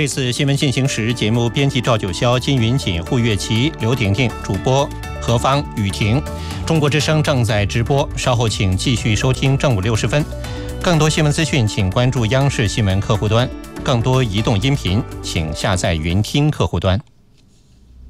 这次新闻进行时，节目编辑赵九霄、金云锦、胡月琪、刘婷婷，主播何芳、雨婷。中国之声正在直播，稍后请继续收听正午60分。更多新闻资讯，请关注央视新闻客户端；更多移动音频，请下载云听客户端。